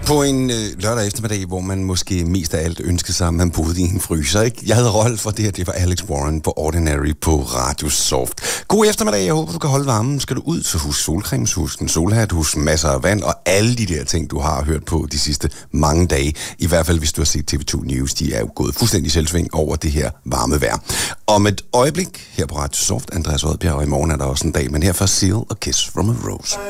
På en lørdag eftermiddag, hvor man måske mest af alt ønskede sig, at man boede i en fryser, ikke? Jeg havde rolle for det, og det var Alex Warren på Ordinary på Radio Soft. God eftermiddag, jeg håber, du kan holde varmen. Skal du ud, så husk solcremes, husk en solhat, husk masser af vand, og alle de der ting, du har hørt på de sidste mange dage. I hvert fald, hvis du har set TV2 News, de er jo gået fuldstændig selvsving over det her varme vejr. Om et øjeblik her på Radio Soft, Andreas Oddbjerg, og i morgen er der også en dag, men her for Seal og Kiss from a Rose.